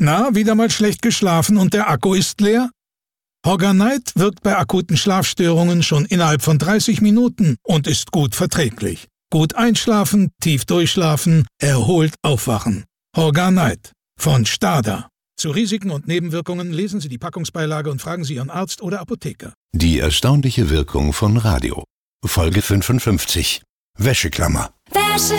Na, wieder mal schlecht geschlafen und der Akku ist leer? Horganite wirkt bei akuten Schlafstörungen schon innerhalb von 30 Minuten und ist gut verträglich. Gut einschlafen, tief durchschlafen, erholt aufwachen. Horganite von STADA. Zu Risiken und Nebenwirkungen lesen Sie die Packungsbeilage und fragen Sie Ihren Arzt oder Apotheker. Die erstaunliche Wirkung von Radio. Folge 55. Wäscheklammer.